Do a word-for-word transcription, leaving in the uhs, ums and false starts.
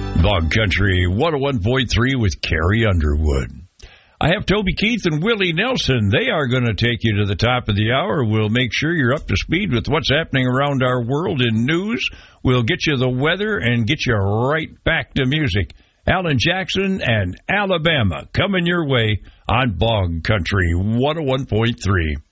Bog Country one oh one point three with Carrie Underwood. I have Toby Keith and Willie Nelson. They are going to take you to the top of the hour. We'll make sure you're up to speed with what's happening around our world in news. We'll get you the weather and get you right back to music. Alan Jackson and Alabama coming your way on Bog Country one oh one point three.